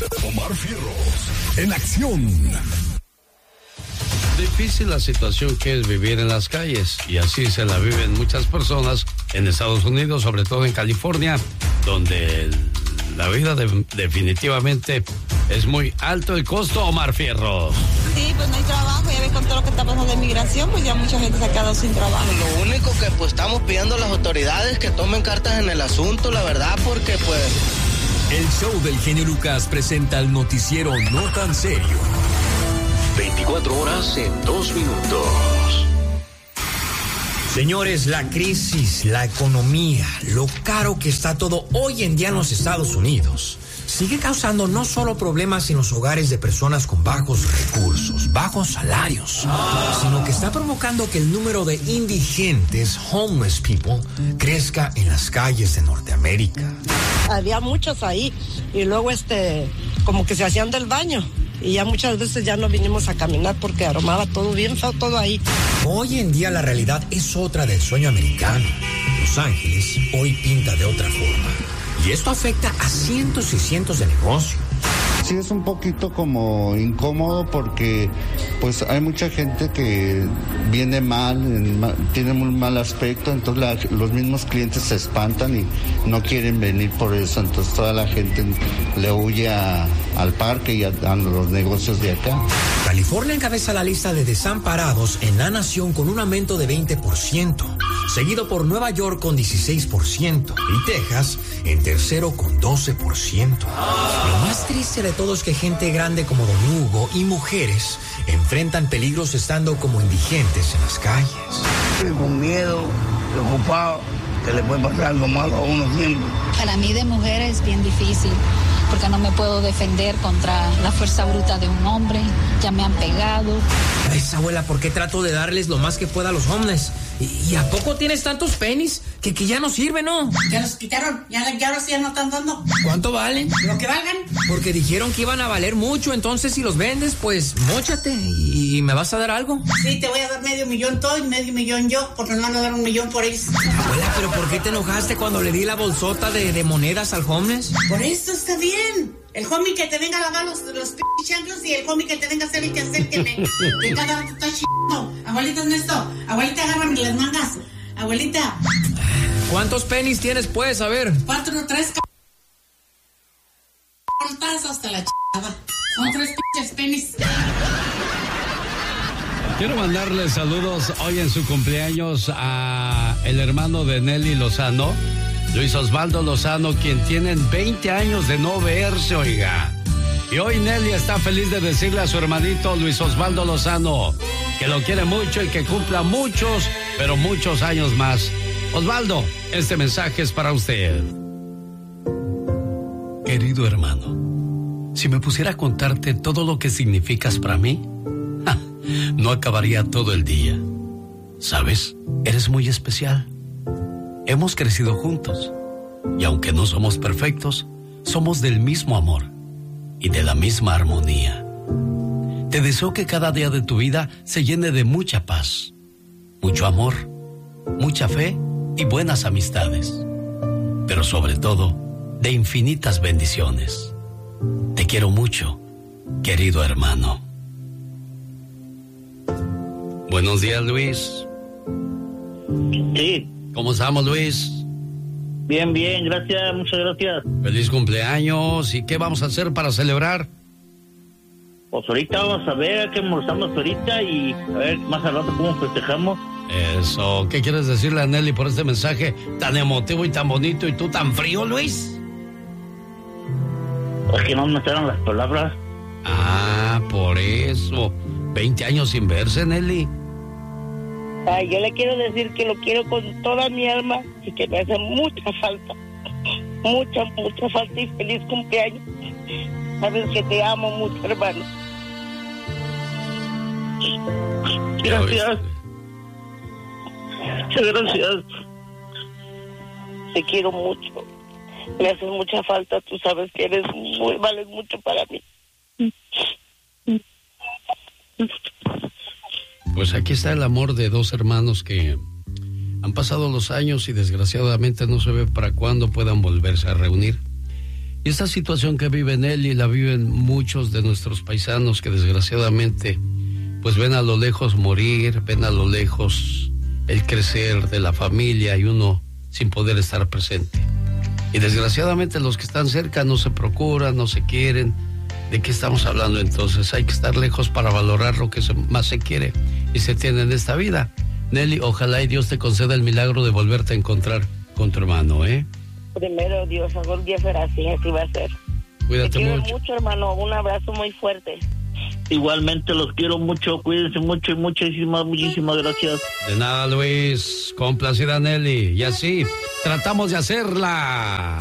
Omar Fierros, en acción. Difícil la situación que es vivir en las calles, y así se la viven muchas personas en Estados Unidos, sobre todo en California, donde la vida definitivamente es muy alto el costo. Omar Fierros. Sí, pues no hay trabajo, ya ves con todo lo que está pasando de migración, pues ya mucha gente se ha quedado sin trabajo. Lo único que pues estamos pidiendo a las autoridades que tomen cartas en el asunto, la verdad, porque pues... El show del genio Lucas presenta el noticiero No Tan Serio. 24 horas en 2 minutos. Señores, la crisis, la economía, lo caro que está todo hoy en día en los Estados Unidos, sigue causando no solo problemas en los hogares de personas con bajos recursos, bajos salarios, sino que está provocando que el número de indigentes, homeless people, crezca en las calles de Norteamérica. Había muchos ahí y luego como que se hacían del baño. Y ya muchas veces ya no vinimos a caminar porque aromaba todo bien feo, todo ahí. Hoy en día la realidad es otra del sueño americano. Los Ángeles hoy pinta de otra forma. Y esto afecta a cientos y cientos de negocios. Sí, es un poquito como incómodo porque pues hay mucha gente que viene mal, tiene muy mal aspecto, entonces los mismos clientes se espantan y no quieren venir por eso, entonces toda la gente le huye al parque y a los negocios de acá. California encabeza la lista de desamparados en la nación con un aumento de 20%, seguido por Nueva York con 16% y Texas en tercero con 12%. Lo más triste de todo es que gente grande como Don Hugo y mujeres enfrentan peligros estando como indigentes en las calles. Con miedo, preocupado, que le puede pasar algo malo a uno siempre. Para mí de mujer es bien difícil, porque no me puedo defender contra la fuerza bruta de un hombre, ya me han pegado. Esa abuela, ¿por qué trato de darles lo más que pueda a los homeless? ¿Y a poco tienes tantos pennies que ya no sirven, no? Ya los quitaron, ya no están dando. ¿Cuánto valen? Lo que valgan. Porque dijeron que iban a valer mucho, entonces si los vendes, pues móchate y me vas a dar algo. Sí, te voy a dar $500,000 tú y $500,000 yo, porque me van a dar $1,000,000 por ellos. Abuela, ¿pero por qué te enojaste cuando le di la bolsota de monedas al homeless? Por eso está bien. El homie que te venga a lavar los chanclos y el homie que te venga a hacer y que acérqueme. Que cada rato está chingando. Abuelita Ernesto, abuelita, agárrame las mangas. Abuelita. ¿Cuántos pennies tienes, pues? A ver. 4, 3, cortas hasta la chingada. Son 3 pinches pennies. Quiero mandarle saludos hoy en su cumpleaños a el hermano de Nelly Lozano, Luis Osvaldo Lozano, quien tienen 20 años de no verse, oiga. Y hoy Nelly está feliz de decirle a su hermanito Luis Osvaldo Lozano que lo quiere mucho y que cumpla muchos, pero muchos años más. Osvaldo, este mensaje es para usted. Querido hermano, si me pusiera a contarte todo lo que significas para mí, no acabaría todo el día. ¿Sabes? Eres muy especial. Hemos crecido juntos y aunque no somos perfectos, somos del mismo amor y de la misma armonía. Te deseo que cada día de tu vida se llene de mucha paz, mucho amor, mucha fe y buenas amistades, pero sobre todo de infinitas bendiciones. Te quiero mucho, querido hermano. Buenos días, Luis. Sí. ¿Cómo estamos, Luis? Bien, gracias, muchas gracias. Feliz cumpleaños. ¿Y qué vamos a hacer para celebrar? Pues ahorita vamos a ver qué almorzamos ahorita y a ver más al rato cómo festejamos. Eso, ¿qué quieres decirle a Nelly por este mensaje tan emotivo y tan bonito y tú tan frío, Luis? Es que no me salen las palabras. Ah, por eso. 20 años sin verse, Nelly. Ay, yo le quiero decir que lo quiero con toda mi alma y que me hace mucha falta. Mucha falta y feliz cumpleaños. Sabes que te amo mucho, hermano. Gracias. Muchas gracias. Te quiero mucho. Me haces mucha falta. Tú sabes que vales mucho para mí. Pues aquí está el amor de dos hermanos que han pasado los años y desgraciadamente no se ve para cuándo puedan volverse a reunir. Y esta situación que vive Nelly la viven muchos de nuestros paisanos que desgraciadamente pues ven a lo lejos morir, ven a lo lejos el crecer de la familia y uno sin poder estar presente. Y desgraciadamente los que están cerca no se procuran, no se quieren. ¿De qué estamos hablando entonces? Hay que estar lejos para valorar lo que más se quiere y se tiene en esta vida. Nelly, ojalá y Dios te conceda el milagro de volverte a encontrar con tu hermano, ¿eh? Primero Dios, algún día será así va a ser. Cuídate Te quiero mucho. mucho, hermano, un abrazo muy fuerte. Igualmente los quiero mucho, cuídense mucho y muchísimas gracias. De nada, Luis. Complacida Nelly. Y así tratamos de hacerla.